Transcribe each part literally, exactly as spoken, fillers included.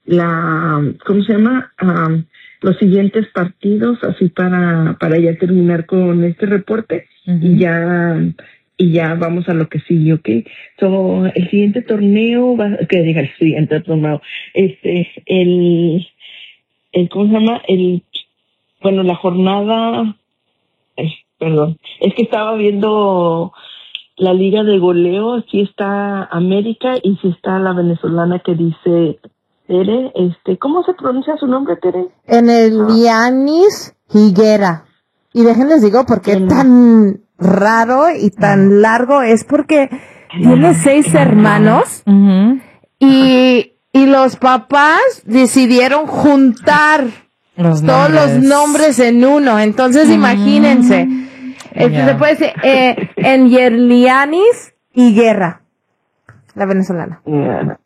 la, ¿cómo se llama? Um, los siguientes partidos, así para, para ya terminar con este reporte. Uh-huh. y ya, y ya vamos a lo que sigue, ¿ok? So, el siguiente torneo va, que diga el siguiente torneo, este, el, el, ¿cómo se llama? El, bueno, la jornada, eh, perdón, es que estaba viendo la liga de goleo, sí está América y sí está la venezolana que dice Tere, este, ¿cómo se pronuncia su nombre, Tere? Enelianis Higuera. Y déjenles digo por qué tan raro y tan largo es porque tiene seis hermanos uh-huh. y, y los papás decidieron juntar los todos los nombres en uno. Entonces, uh-huh. imagínense. Yeah. Este, se puede decir eh, Enelianis Higuera, la venezolana. Yeah.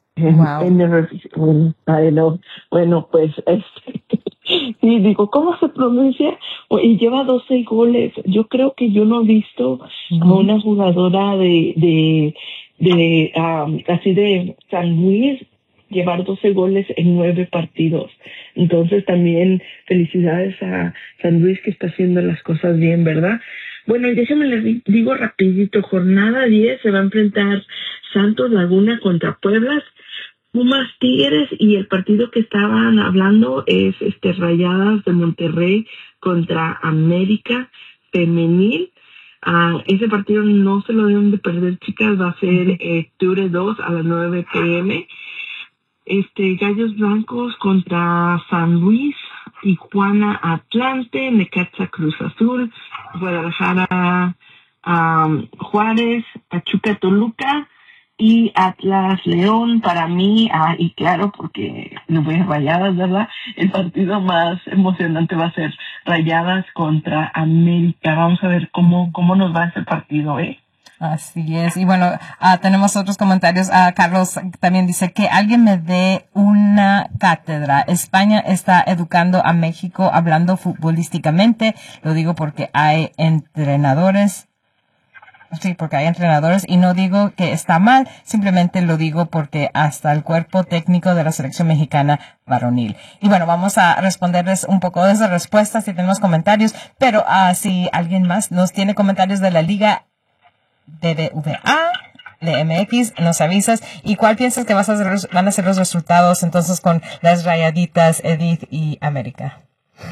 Wow. Bueno, bueno, pues este, y digo, ¿cómo se pronuncia? Y lleva doce goles. Yo creo que yo no he visto uh-huh. a una jugadora de de de um, así de San Luis llevar doce goles en nueve partidos. Entonces también felicidades a San Luis que está haciendo las cosas bien, ¿verdad? Bueno, y déjenme les digo rapidito, jornada diez se va a enfrentar Santos Laguna contra Pueblas, Pumas Tigres, y el partido que estaban hablando es este Rayadas de Monterrey contra América Femenil. Uh, ese partido no se lo deben de perder, chicas, va a ser eh, octubre dos a las nueve pm. Este, Gallos Blancos contra San Luis, Tijuana Atlante, Necaxa Cruz Azul, Guadalajara um, Juárez, Pachuca Toluca y Atlas León. Para mí, ah, y claro, porque no voy a Rayadas, ¿verdad? El partido más emocionante va a ser Rayadas contra América. Vamos a ver cómo, cómo nos va ese partido, ¿eh? Así es. Y bueno, uh, tenemos otros comentarios. Uh, Carlos también dice que alguien me dé una cátedra. España está educando a México hablando futbolísticamente. Lo digo porque hay entrenadores. Sí, porque hay entrenadores y no digo que está mal, simplemente lo digo porque hasta el cuerpo técnico de la selección mexicana varonil. Y bueno, vamos a responderles un poco de esas respuestas si tenemos comentarios, pero uh, si alguien más nos tiene comentarios de la Liga B B V A, de M X, nos avisas. ¿Y cuál piensas que vas a ser, van a ser los resultados entonces con las Rayaditas, Edith y América?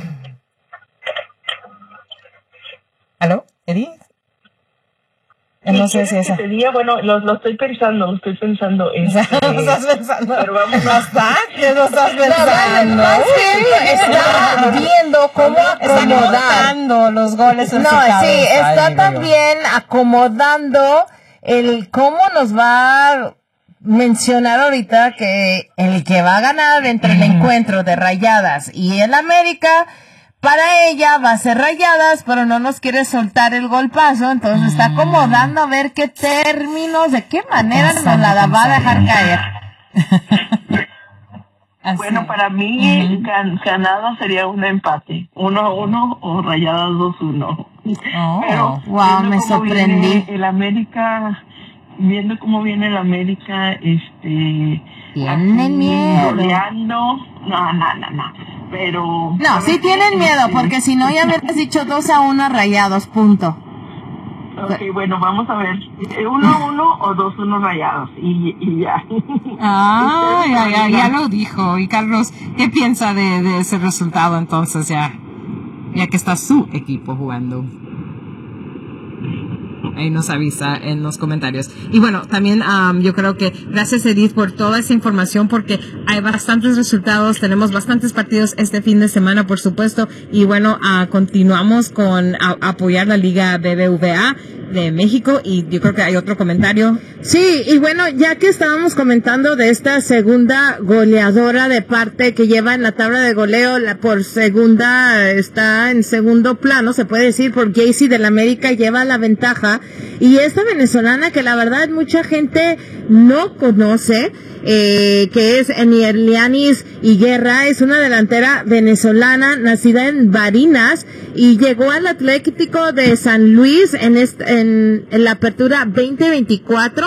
¿Aló, Edith? No sé si esa. Día, bueno, lo, lo estoy pensando, lo estoy pensando. Este, ¿Lo estás pensando? Pero vamos a estar. ¿Qué lo estás pensando? No, está viendo cómo acomodar los goles en no, su cabeza. Sí, está también acomodando el cómo nos va a mencionar ahorita que el que va a ganar entre el encuentro de Rayadas y el América, para ella va a ser Rayadas, pero no nos quiere soltar el golpazo, entonces está acomodando a ver qué términos, de qué manera nos la va a dejar caer. Bueno, para mí, uh-huh. gan- ganada sería un empate, uno a uno o Rayadas dos uno. Oh, pero wow, me sorprendí. El América, viendo cómo viene el América, este... Tienen miedo. Goleando, no, no, no, no. Pero... No, sí tienen miedo, porque si no ya hubieras dicho dos a uno Rayados, punto. Ok, bueno, vamos a ver. uno a uno o dos a uno Rayados. Y, y ya. Ah, ya, ya, ya lo dijo. Y Carlos, ¿qué piensa de, de ese resultado entonces ya? Ya que está su equipo jugando. Ahí nos avisa en los comentarios. Y bueno, también um, yo creo que gracias Edith por toda esa información, porque hay bastantes resultados, tenemos bastantes partidos este fin de semana, por supuesto, y bueno, uh, continuamos con a, apoyar la Liga B B V A de México, y yo creo que hay otro comentario. Sí, y bueno, ya que estábamos comentando de esta segunda goleadora de parte que lleva en la tabla de goleo, la por segunda, está en segundo plano, se puede decir, por Jaycee del América lleva la ventaja, y esta venezolana que la verdad mucha gente no conoce, eh, que es Enelianis Higuera, es una delantera venezolana nacida en Barinas y llegó al Atlético de San Luis en, est- en, en la apertura veinte veinticuatro.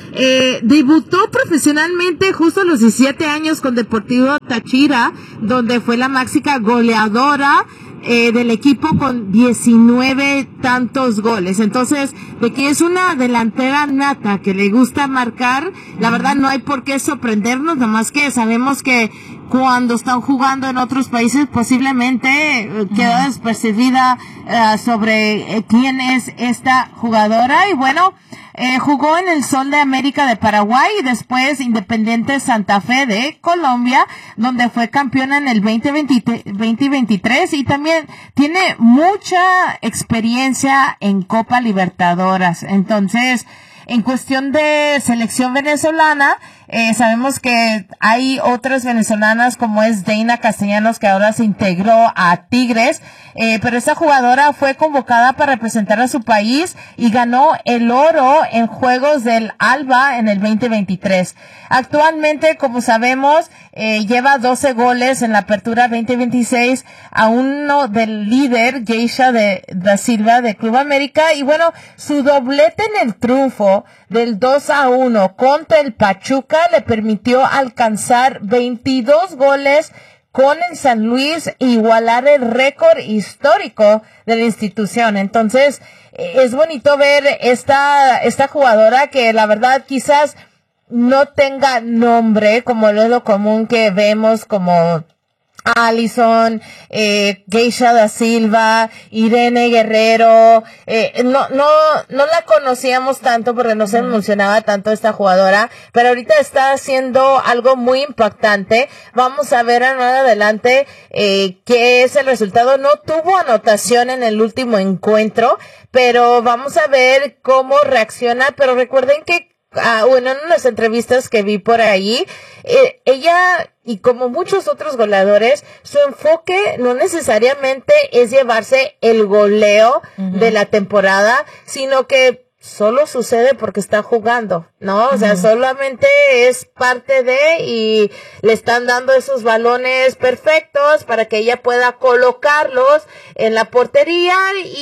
eh, debutó profesionalmente justo a los diecisiete años con Deportivo Táchira, donde fue la máxima goleadora eh, del equipo con diecinueve tantos goles. Entonces, de que es una delantera nata que le gusta marcar, la verdad no hay por qué sorprendernos, nada más que sabemos que cuando están jugando en otros países posiblemente eh, queda despercibida eh, sobre eh, quién es esta jugadora. Y bueno, eh, jugó en el Sol de América de Paraguay y después Independiente Santa Fe de Colombia, donde fue campeona en el veinte veinte, veinte veintitrés, y también tiene mucha experiencia en Copa Libertadores. Entonces, en cuestión de selección venezolana, eh, sabemos que hay otras venezolanas como es Deina Castellanos, que ahora se integró a Tigres, eh, pero esa jugadora fue convocada para representar a su país y ganó el oro en Juegos del Alba en el veinte veintitrés. Actualmente, como sabemos, eh, lleva doce goles en la apertura veinte veintiséis a uno del líder, Geisha de da Silva de Club América, y bueno, su doblete en el triunfo del dos a uno contra el Pachuca le permitió alcanzar veintidós goles con el San Luis e igualar el récord histórico de la institución. Entonces, es bonito ver esta, esta jugadora que la verdad quizás no tenga nombre como es lo común que vemos, como Alison, eh, Geisha da Silva, Irene Guerrero, eh, no, no, no la conocíamos tanto porque no se emocionaba tanto esta jugadora, pero ahorita está haciendo algo muy impactante. Vamos a ver en adelante, eh, qué es el resultado. No tuvo anotación en el último encuentro, pero vamos a ver cómo reacciona. Pero recuerden que Ah, bueno, en unas entrevistas que vi por ahí, eh, ella, y como muchos otros goleadores, su enfoque no necesariamente es llevarse el goleo uh-huh. de la temporada, sino que solo sucede porque está jugando, ¿no? O sea, uh-huh. solamente es parte de, y le están dando esos balones perfectos para que ella pueda colocarlos en la portería.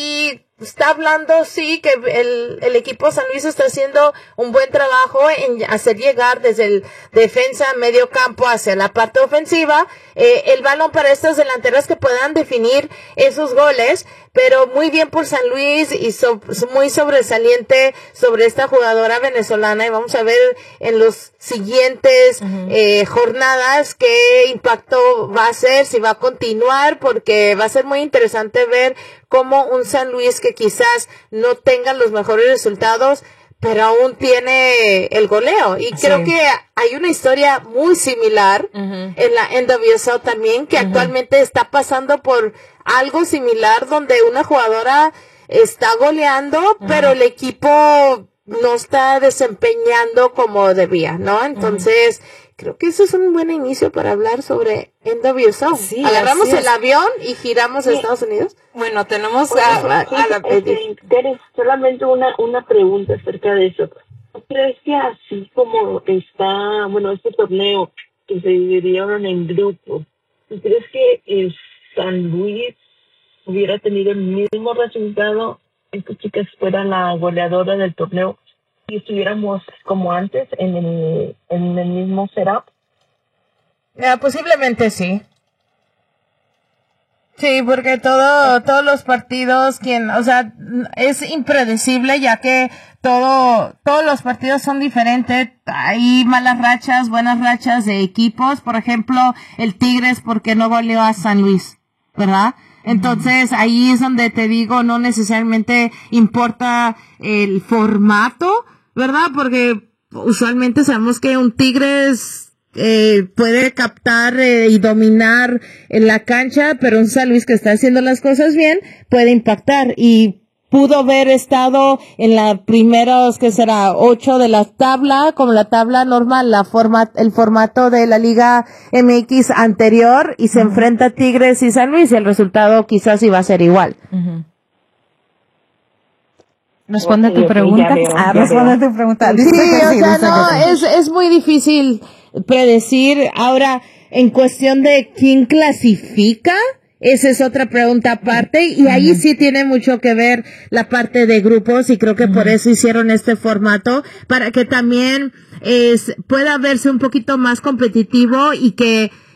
Y está hablando, sí, que el, el equipo San Luis está haciendo un buen trabajo en hacer llegar desde el defensa, medio campo hacia la parte ofensiva, eh, el balón para estas delanteras que puedan definir esos goles. Pero muy bien por San Luis y so, muy sobresaliente sobre esta jugadora venezolana, y vamos a ver en los siguientes uh-huh. eh, jornadas qué impacto va a hacer, si va a continuar, porque va a ser muy interesante ver cómo un San Luis que quizás no tenga los mejores resultados, pero aún tiene el goleo. Y sí. creo que hay una historia muy similar uh-huh. en la N W S L también, que uh-huh. actualmente está pasando por algo similar, donde una jugadora está goleando, uh-huh. pero el equipo no está desempeñando como debía, ¿no? Entonces, uh-huh. creo que eso es un buen inicio para hablar sobre N W S L. Sí, agarramos el avión y giramos sí. a Estados Unidos. Bueno, tenemos Oye, a, a, a la... Este, solamente una, una pregunta acerca de eso. ¿No crees que así como está, bueno, este torneo que se dividieron en grupos, ¿tú crees que el San Luis hubiera tenido el mismo resultado, estas chicas fueran la goleadora del torneo, si estuviéramos como antes en el, en el mismo setup? Ya, posiblemente sí. Sí, porque todo, todos los partidos, quien, o sea, es impredecible, ya que todo, todos los partidos son diferentes. Hay malas rachas, buenas rachas de equipos. Por ejemplo, el Tigres, porque no goleó a San Luis, ¿verdad? Entonces, ahí es donde te digo, no necesariamente importa el formato, ¿verdad? Porque usualmente sabemos que un Tigres eh, puede captar eh, y dominar en la cancha, pero un San Luis que está haciendo las cosas bien puede impactar, y pudo haber estado en la primeros, que será, ocho de la tabla, como la tabla normal, la forma, el formato de la Liga M X anterior, y se uh-huh. enfrenta a Tigres y San Luis, y el resultado quizás iba a ser igual. Uh-huh. Responde tu pregunta. Veo, ah, responde tu pregunta. Sí, o sea, no, es, es muy difícil predecir. Ahora, en cuestión de quién clasifica Esa es otra pregunta aparte, y ahí sí tiene mucho que ver la parte de grupos, y creo que por eso hicieron este formato, para que también es, pueda verse un poquito más competitivo y que